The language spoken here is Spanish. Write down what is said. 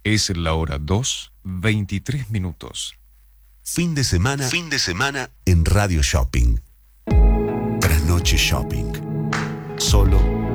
Es la hora 2:23. Fin de semana en Radio Shopping. Trasnoche Shopping. Solo